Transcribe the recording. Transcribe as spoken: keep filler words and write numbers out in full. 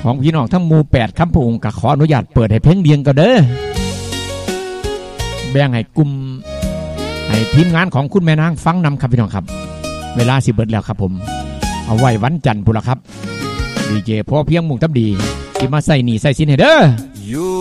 ของพี่น้องทั้งหมู่แปดคำพงก็ขออนุญาตเปิดให้เพลงเดียงก็เด้อแบ่งให้กลุ่มให้ทีมงานของคุณแม่นางฟังนำครับพี่น้องครับเวลาสิเบิดแล้วครับผมเอาไว้วันจันทร์พุ่นละครับดีเจพอเพียงมุ่งทับดีที่มาใส่หนีใส่สินให้เด้อ